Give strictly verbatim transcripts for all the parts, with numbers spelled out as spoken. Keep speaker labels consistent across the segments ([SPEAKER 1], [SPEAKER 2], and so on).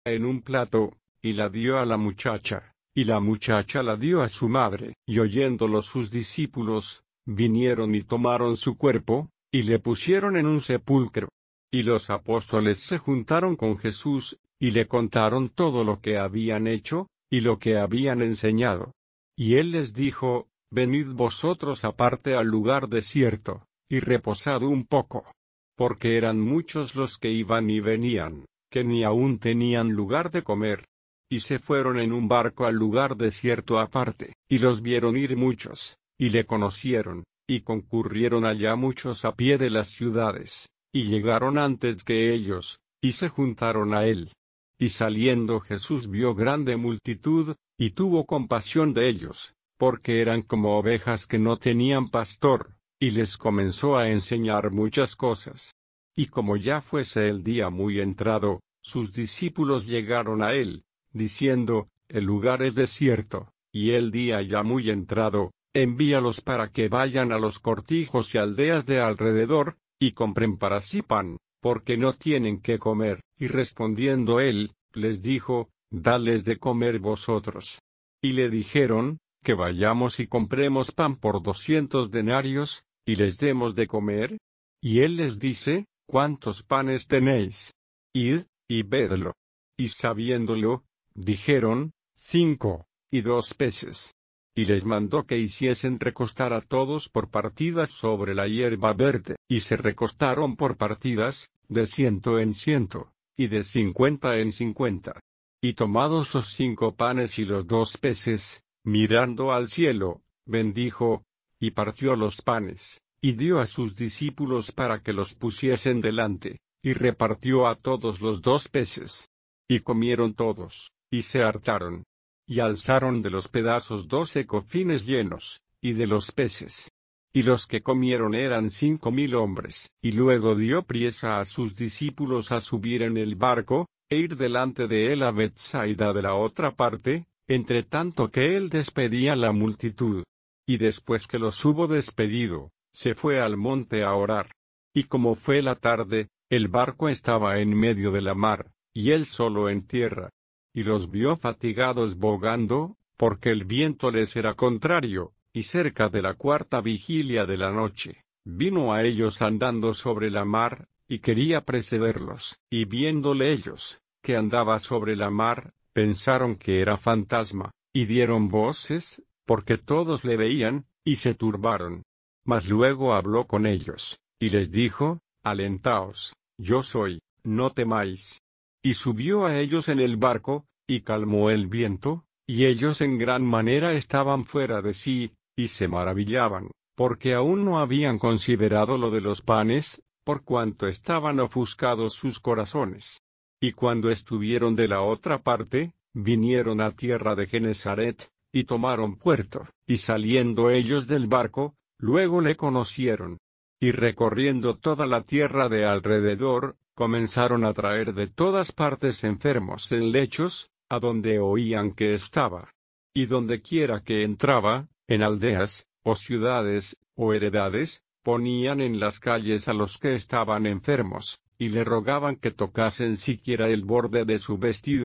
[SPEAKER 1] en un plato, y la dio a la muchacha, y la muchacha la dio a su madre. Y oyéndolo sus discípulos, vinieron y tomaron su cuerpo, y le pusieron en un sepulcro. Y los apóstoles se juntaron con Jesús, y le contaron todo lo que habían hecho, y lo que habían enseñado. Y él les dijo: Venid vosotros aparte al lugar desierto, y reposad un poco. Porque eran muchos los que iban y venían, que ni aún tenían lugar de comer. Y se fueron en un barco al lugar desierto aparte, y los vieron ir muchos, y le conocieron, y concurrieron allá muchos a pie de las ciudades, y llegaron antes que ellos, y se juntaron a él. Y saliendo Jesús vio grande multitud, y tuvo compasión de ellos, porque eran como ovejas que no tenían pastor, y les comenzó a enseñar muchas cosas. Y como ya fuese el día muy entrado, sus discípulos llegaron a él, diciendo: El lugar es desierto, y el día ya muy entrado, envíalos para que vayan a los cortijos y aldeas de alrededor, y compren para sí pan, porque no tienen qué comer. Y respondiendo él, les dijo: Dadles de comer vosotros. Y le dijeron: Que vayamos y compremos pan por doscientos denarios, y les demos de comer. Y él les dice: ¿Cuántos panes tenéis? Id, y vedlo. Y sabiéndolo, dijeron: Cinco, y dos peces. Y les mandó que hiciesen recostar a todos por partidas sobre la hierba verde. Y se recostaron por partidas, de ciento en ciento, y de cincuenta en cincuenta. Y tomados los cinco panes y los dos peces, mirando al cielo, bendijo, y partió los panes, y dio a sus discípulos para que los pusiesen delante, y repartió a todos los dos peces. Y comieron todos, y se hartaron. Y alzaron de los pedazos doce cofines llenos, y de los peces. Y los que comieron eran cinco mil hombres. Y luego dio priesa a sus discípulos a subir en el barco, e ir delante de él a Betsaida de la otra parte, entre tanto que él despedía la multitud. Y después que los hubo despedido, se fue al monte a orar. Y como fue la tarde, el barco estaba en medio de la mar, y él solo en tierra. Y los vio fatigados bogando, porque el viento les era contrario, y cerca de la cuarta vigilia de la noche, vino a ellos andando sobre la mar, y quería precederlos. Y viéndole ellos, que andaba sobre la mar, pensaron que era fantasma, y dieron voces, porque todos le veían, y se turbaron. Mas luego habló con ellos, y les dijo: Alentaos, yo soy, no temáis. Y subió a ellos en el barco, y calmó el viento, y ellos en gran manera estaban fuera de sí, y se maravillaban, porque aún no habían considerado lo de los panes, por cuanto estaban ofuscados sus corazones. Y cuando estuvieron de la otra parte, vinieron a tierra de Genesaret, y tomaron puerto, y saliendo ellos del barco, luego le conocieron. Y recorriendo toda la tierra de alrededor, comenzaron a traer de todas partes enfermos en lechos, a donde oían que estaba. Y donde quiera que entraba, en aldeas, o ciudades, o heredades, ponían en las calles a los que estaban enfermos, y le rogaban que tocasen siquiera el borde de su vestido.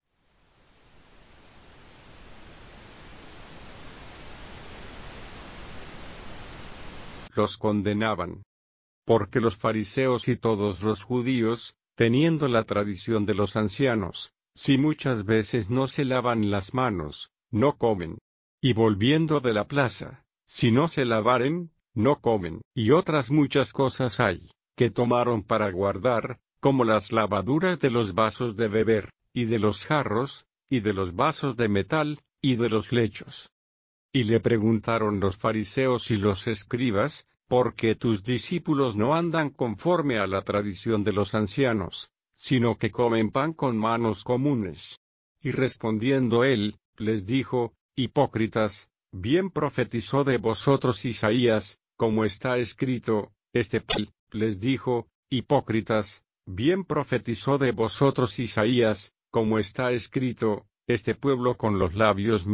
[SPEAKER 1] Los condenaban. Porque los fariseos y todos los judíos, teniendo la tradición de los ancianos, si muchas veces no se lavan las manos, no comen. Y volviendo de la plaza, si no se lavaren, no comen. Y otras muchas cosas hay, que tomaron para guardar, como las lavaduras de los vasos de beber, y de los jarros, y de los vasos de metal, y de los lechos. Y le preguntaron los fariseos y los escribas: ¿Por qué tus discípulos no andan conforme a la tradición de los ancianos, sino que comen pan con manos comunes? Y respondiendo él, les dijo: Hipócritas, bien profetizó de vosotros Isaías, como está escrito, este pueblo, les dijo: Hipócritas, bien profetizó de vosotros Isaías, como está escrito, este pueblo con los labios